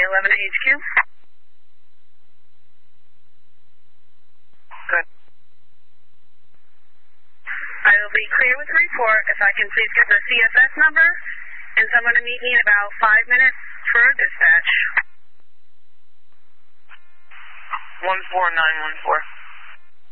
11 at HQ. Good. I will be clear with the report. If I can please get the CFS number and someone to meet me in about 5 minutes for dispatch. 14914.